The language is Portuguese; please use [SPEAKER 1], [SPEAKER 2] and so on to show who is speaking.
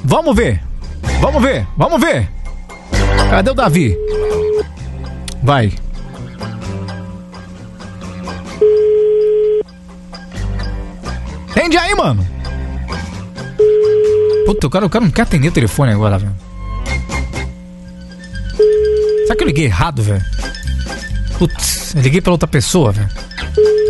[SPEAKER 1] Vamos ver. Cadê o Davi? Vai. Atende aí, mano. Puta, o cara não quer atender o telefone agora, velho. Será que eu liguei errado, velho? Putz, eu liguei pra outra pessoa, velho.